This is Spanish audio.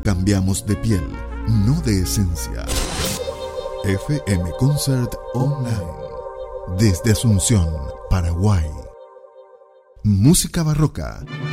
cambiamos de piel, no de esencia. FM Concert Online. Desde Asunción, Paraguay. Música barroca,